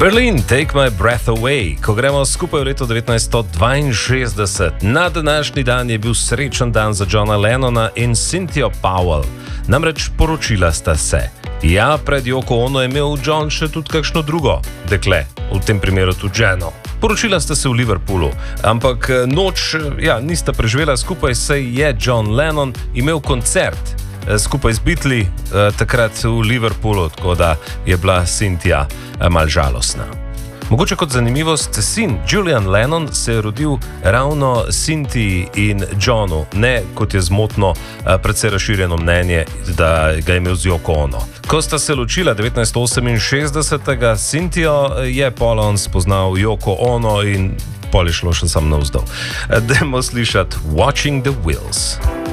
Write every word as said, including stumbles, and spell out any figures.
Berlin, Take My Breath Away. Ko gremo skupaj v leto devetnajststo dvainšestdeset, na današnji dan je bil srečen dan za Johna Lennona in Cynthia Powell. Namreč poročila sta se. Ja, pred Yoko Ono je imel John še tudi kakšno drugo dekle, v tem primeru tudi ženo. Poročila sta se v Liverpoolu, ampak noč ja, nista preživela skupaj, saj je John Lennon imel koncert skupaj z Beatli takrat v Liverpoolu, tako da je bila Cynthia mal žalostna. Mogoče kot zanimivost, sin Julian Lennon se je rodil ravno Cynthii in Johnu, ne kot je zmotno precej razširjeno mnenje, da ga je imel z Yoko Ono. Ko sta se ločila devetnajststo oseminšestdesetega, Cynthio je pol on spoznal Yoko Ono in pol je šlo še sam navzdol. Dajmo slišati Watching the Wheels.